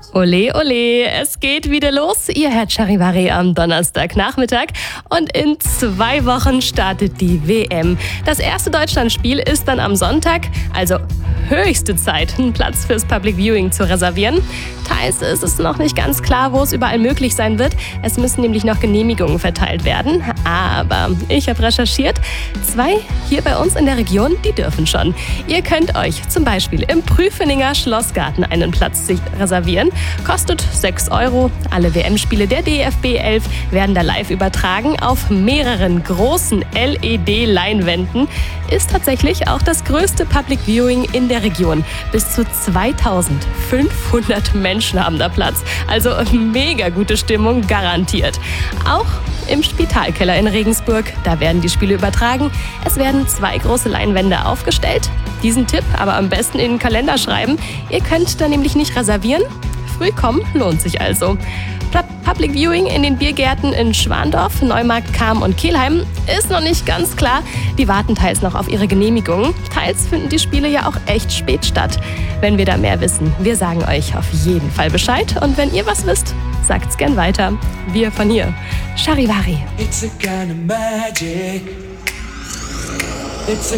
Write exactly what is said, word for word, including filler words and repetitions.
Ole, ole, es geht wieder los. Ihr hört Charivari am Donnerstagnachmittag und in zwei Wochen startet die W M. Das erste Deutschlandspiel ist dann am Sonntag, also höchste Zeit, einen Platz fürs Public Viewing zu reservieren. Teils ist es noch nicht ganz klar, wo es überall möglich sein wird. Es müssen nämlich noch Genehmigungen verteilt werden. Aber ich habe recherchiert, zwei hier bei uns in der Region, die dürfen schon. Ihr könnt euch zum Beispiel im Prüfeninger Schlossgarten einen Platz sich reservieren. Kostet sechs Euro. Alle W M-Spiele der D F B elf werden da live übertragen auf mehreren großen L E D-Leinwänden. Ist tatsächlich auch das größte Public Viewing in der Region. Bis zu zweitausendfünfhundert Menschen haben da Platz. Also mega gute Stimmung garantiert. Auch im Spitalkeller in Regensburg, da werden die Spiele übertragen. Es werden zwei große Leinwände aufgestellt. Diesen Tipp aber am besten in den Kalender schreiben. Ihr könnt da nämlich nicht reservieren. Früh kommen lohnt sich also. Public Viewing in den Biergärten in Schwandorf, Neumarkt, Cham und Kelheim ist noch nicht ganz klar. Die warten teils noch auf ihre Genehmigung. Teils finden die Spiele ja auch echt spät statt. Wenn wir da mehr wissen, wir sagen euch auf jeden Fall Bescheid. Und wenn ihr was wisst, sagt's gern weiter. Wir von hier. Charivari. It's a kind of magic. It's a